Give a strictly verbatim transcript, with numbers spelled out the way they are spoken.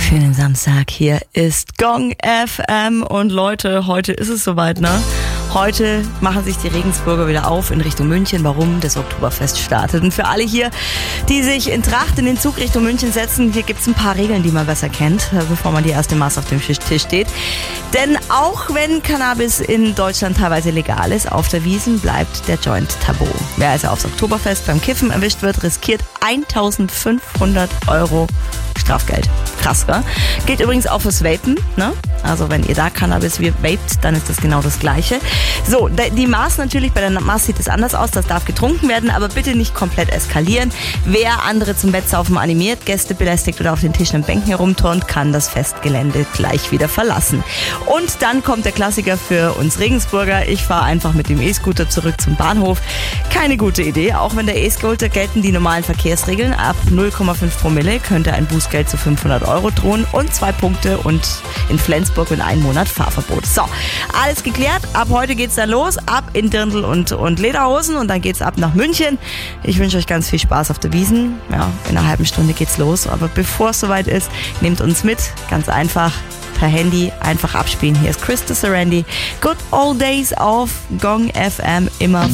Schönen Samstag, hier ist Gong F M und Leute, heute ist es soweit, ne? Heute machen sich die Regensburger wieder auf in Richtung München, warum das Oktoberfest startet. Und für alle hier, die sich in Tracht in den Zug Richtung München setzen, hier gibt's ein paar Regeln, die man besser kennt, bevor man die erste Maß auf dem Tisch steht. Denn auch wenn Cannabis in Deutschland teilweise legal ist, auf der Wiesn bleibt der Joint tabu. Wer also aufs Oktoberfest beim Kiffen erwischt wird, riskiert eintausendfünfhundert Euro Strafgeld. Krass, gell? Gilt übrigens auch fürs Vapen, ne? Also wenn ihr da Cannabis vapet, dann ist das genau das Gleiche. So, die Maß natürlich, bei der Maß sieht es anders aus, das darf getrunken werden, aber bitte nicht komplett eskalieren. Wer andere zum Wettsaufen animiert, Gäste belästigt oder auf den Tischen und Bänken herumturnt, kann das Festgelände gleich wieder verlassen. Und dann kommt der Klassiker für uns Regensburger. Ich fahre einfach mit dem E-Scooter zurück zum Bahnhof. Keine gute Idee, auch wenn der E-Scooter gelten die normalen Verkehrsregeln. Ab null Komma fünf Promille könnte ein Bußgeld zu fünfhundert Euro drohen und zwei Punkte und in Flensburg in einem Monat Fahrverbot. So, alles geklärt. Ab heute geht's dann los. Ab in Dirndl und, und Lederhosen und dann geht's ab nach München. Ich wünsche euch ganz viel Spaß auf der Wiesn. Ja, in einer halben Stunde geht's los. Aber bevor es soweit ist, nehmt uns mit. Ganz einfach. Per Handy einfach abspielen. Hier ist Chris de Serendi. Good Old Days auf Gong F M. Immer